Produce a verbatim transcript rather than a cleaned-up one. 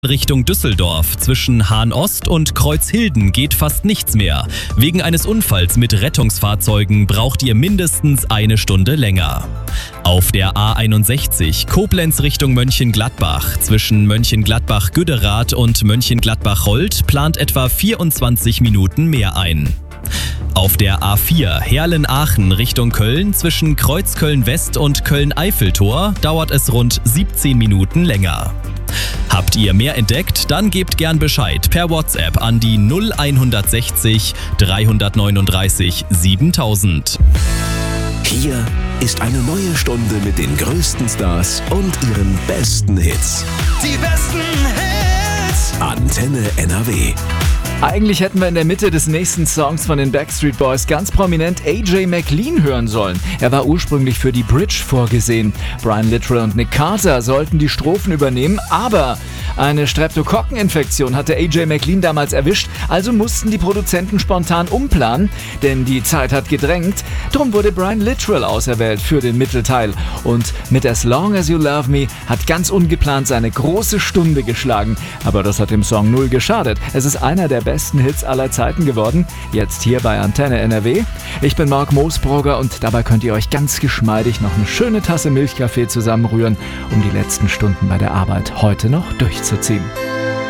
Richtung Düsseldorf. Zwischen Hahn-Ost und Kreuzhilden geht fast nichts mehr. Wegen eines Unfalls mit Rettungsfahrzeugen braucht ihr mindestens eine Stunde länger. Auf der A einundsechzig Koblenz Richtung Mönchengladbach. Zwischen Mönchengladbach-Güderath und Mönchengladbach-Holt plant etwa vierundzwanzig Minuten mehr ein. Auf der A vier Herlen-Aachen Richtung Köln zwischen Kreuzköln-West und Köln-Eiffeltor dauert es rund siebzehn Minuten länger. Habt ihr mehr entdeckt? Dann gebt gern Bescheid per WhatsApp an die null hundertsechzig dreihundertneununddreißig siebentausend. Hier ist eine neue Stunde mit den größten Stars und ihren besten Hits. Die besten Hits! Antenne N R W. Eigentlich hätten wir in der Mitte des nächsten Songs von den Backstreet Boys ganz prominent A J McLean hören sollen. Er war ursprünglich für die Bridge vorgesehen. Brian Littrell und Nick Carter sollten die Strophen übernehmen, aber eine Streptokokkeninfektion hatte A J McLean damals erwischt, also mussten die Produzenten spontan umplanen, denn die Zeit hat gedrängt. Drum wurde Brian Littrell auserwählt für den Mittelteil und mit As Long As You Love Me hat ganz ungeplant seine große Stunde geschlagen. Aber das hat dem Song null geschadet. Es ist einer der besten Hits aller Zeiten geworden. Jetzt hier bei Antenne N R W. Ich bin Marc Moosbrugger und dabei könnt ihr euch ganz geschmeidig noch eine schöne Tasse Milchkaffee zusammenrühren, um die letzten Stunden bei der Arbeit heute noch durchzuziehen.